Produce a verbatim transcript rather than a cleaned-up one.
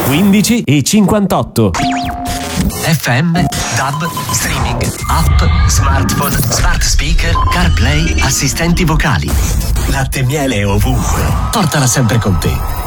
quindici e cinquantotto. F M, D A B, streaming, app, smartphone, smart speaker, CarPlay, assistenti vocali. Latte e miele ovunque. Portala sempre con te.